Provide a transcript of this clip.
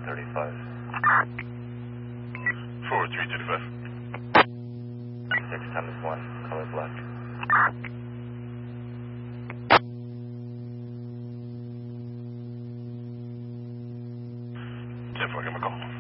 35. 4335. 6 times 1, color black. 10-4, give me a call.